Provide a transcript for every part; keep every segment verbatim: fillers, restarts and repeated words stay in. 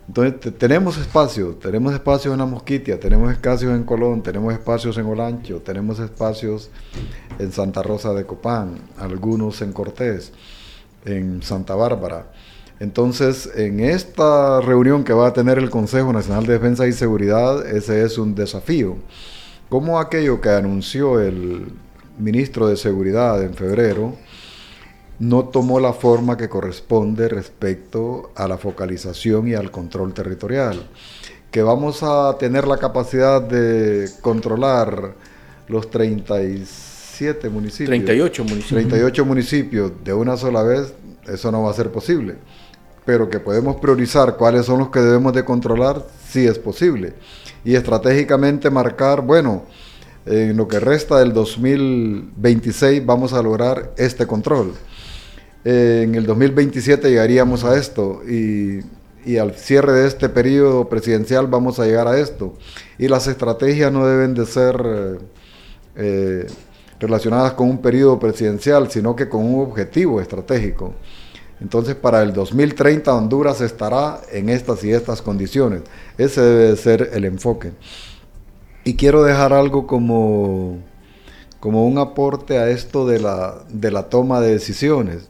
Entonces te- tenemos espacios, tenemos espacios en La Mosquitia, tenemos espacios en Colón, tenemos espacios en Olancho, tenemos espacios en Santa Rosa de Copán, algunos en Cortés, en Santa Bárbara. Entonces, en esta reunión que va a tener el Consejo Nacional de Defensa y Seguridad, ese es un desafío. Como aquello que anunció el ministro de Seguridad en febrero, no tomó la forma que corresponde respecto a la focalización y al control territorial. Que vamos a tener la capacidad de controlar los treinta y siete municipios. treinta y ocho municipios. treinta y ocho municipios de una sola vez, eso no va a ser posible. Pero que podemos priorizar cuáles son los que debemos de controlar, sí es posible. Y estratégicamente marcar, bueno, en lo que resta del dos mil veintiséis vamos a lograr este control. Eh, en el dos mil veintisiete llegaríamos a esto y, y al cierre de este periodo presidencial vamos a llegar a esto. Y las estrategias no deben de ser eh, eh, relacionadas con un periodo presidencial, sino que con un objetivo estratégico. Entonces, para el dos mil treinta Honduras estará en estas y estas condiciones. Ese debe de ser el enfoque. Y quiero dejar algo como, como un aporte a esto de la, de la toma de decisiones.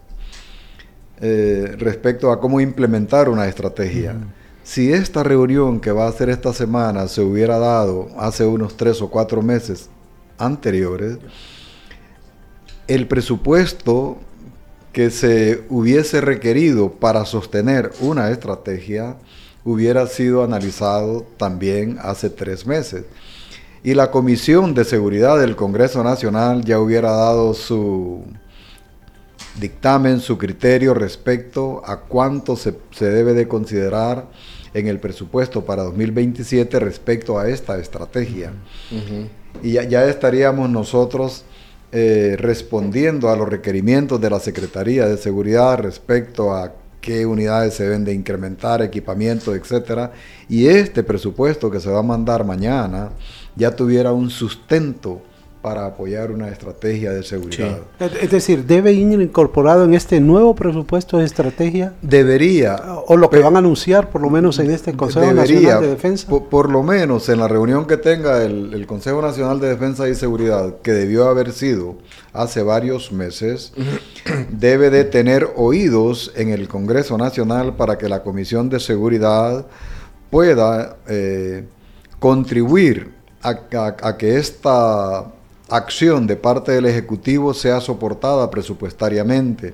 Eh, respecto a cómo implementar una estrategia. Uh-huh. Si esta reunión que va a ser esta semana se hubiera dado hace unos tres o cuatro meses anteriores, el presupuesto que se hubiese requerido para sostener una estrategia hubiera sido analizado también hace tres meses. Y la Comisión de Seguridad del Congreso Nacional ya hubiera dado su dictamen, su criterio respecto a cuánto se, se debe de considerar en el presupuesto para dos mil veintisiete respecto a esta estrategia. Uh-huh. Y ya, ya estaríamos nosotros eh, respondiendo a los requerimientos de la Secretaría de Seguridad respecto a qué unidades se deben de incrementar, equipamiento, etcétera. Y este presupuesto que se va a mandar mañana ya tuviera un sustento para apoyar una estrategia de seguridad. Sí. Es decir, ¿debe ir incorporado en este nuevo presupuesto de estrategia? Debería. O lo que van a anunciar, por lo menos en este Consejo debería, Nacional de Defensa. Por, por lo menos en la reunión que tenga el, el Consejo Nacional de Defensa y Seguridad, que debió haber sido hace varios meses, debe de tener oídos en el Congreso Nacional para que la Comisión de Seguridad pueda eh, contribuir a, a, a que esta acción de parte del Ejecutivo sea soportada presupuestariamente.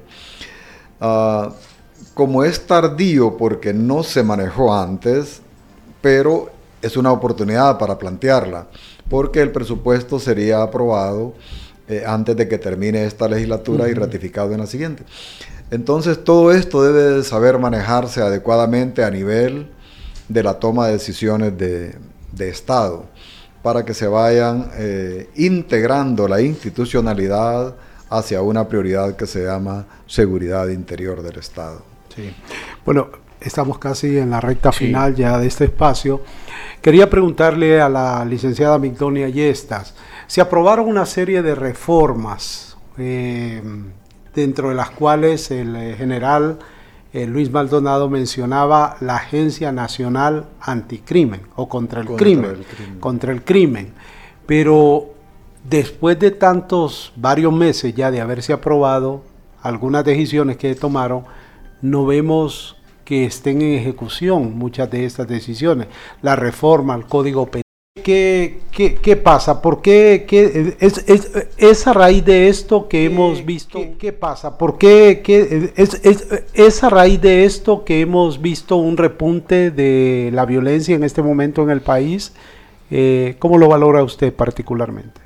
Uh, como es tardío porque no se manejó antes, pero es una oportunidad para plantearla, porque el presupuesto sería aprobado eh, antes de que termine esta legislatura uh-huh. y ratificado en la siguiente. Entonces todo esto debe de saber manejarse adecuadamente a nivel de la toma de decisiones de, de Estado, para que se vayan eh, integrando la institucionalidad hacia una prioridad que se llama seguridad interior del Estado. Sí. Bueno, estamos casi en la recta sí. final ya de este espacio. Quería preguntarle a la licenciada Migdonia Yestas, se aprobaron una serie de reformas, eh, dentro de las cuales el eh, general Eh, Luis Maldonado mencionaba la Agencia Nacional Anticrimen o contra el, contra crimen, el crimen, contra el crimen, pero después de tantos, varios meses ya de haberse aprobado algunas decisiones que tomaron, no vemos que estén en ejecución muchas de estas decisiones. La reforma al Código Penal. ¿Qué, qué, qué pasa? ¿Por qué? qué es, es, es a raíz de esto que hemos visto. ¿Qué, qué pasa? ¿Por qué? qué es, es, es a raíz de esto que hemos visto un repunte de la violencia en este momento en el país. Eh, ¿Cómo lo valora usted particularmente?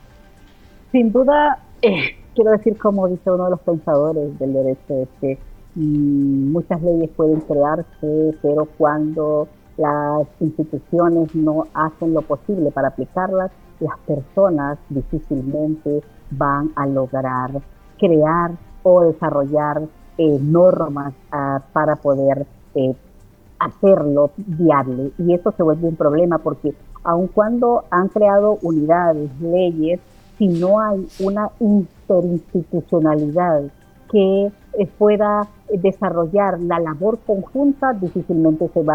Sin duda, eh, quiero decir, como dice uno de los pensadores del derecho, es que mmm, muchas leyes pueden crearse, pero cuando las instituciones no hacen lo posible para aplicarlas, las personas difícilmente van a lograr crear o desarrollar eh, normas uh, para poder eh, hacerlo viable. Y eso se vuelve un problema porque aun cuando han creado unidades, leyes, si no hay una interinstitucionalidad que eh, pueda desarrollar la labor conjunta, difícilmente se va